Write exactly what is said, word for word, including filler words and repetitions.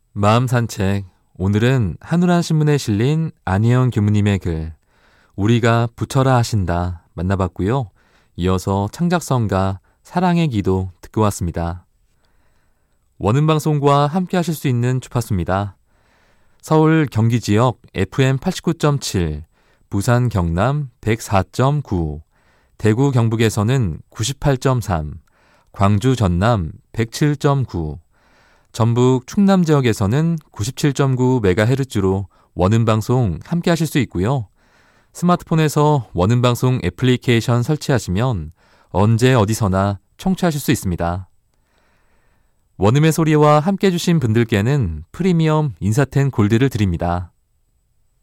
마음 산책. 오늘은 한우란 신문에 실린 안혜영 교무님의 글 우리가 부처라 하신다 만나봤고요. 이어서 창작성가 사랑의 기도 듣고 왔습니다. 원음방송과 함께 하실 수 있는 주파수입니다. 서울 경기 지역 에프엠 팔십구 점 칠, 부산 경남 백사 점 구, 대구 경북에서는 구십팔 점 삼, 광주 전남 백칠 점 구, 전북 충남 지역에서는 구십칠 점 구 메가헤르츠로 원음방송 함께 하실 수 있고요. 스마트폰에서 원음방송 애플리케이션 설치하시면 언제 어디서나 청취하실 수 있습니다. 원음의 소리와 함께 해주신 분들께는 프리미엄 인사텐 골드를 드립니다.